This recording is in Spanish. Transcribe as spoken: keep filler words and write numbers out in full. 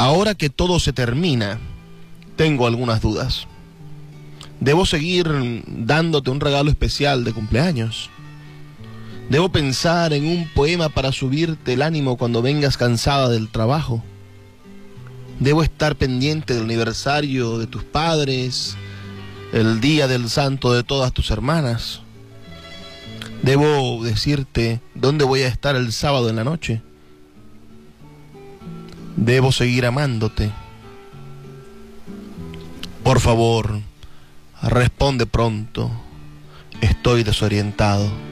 Ahora que todo se termina, tengo algunas dudas. ¿Debo seguir dándote un regalo especial de cumpleaños? ¿Debo pensar en un poema para subirte el ánimo cuando vengas cansada del trabajo? ¿Debo estar pendiente del aniversario de tus padres, el día del santo de todas tus hermanas? ¿Debo decirte dónde voy a estar el sábado en la noche? ¿Debo seguir amándote? Por favor, responde pronto. Estoy desorientado.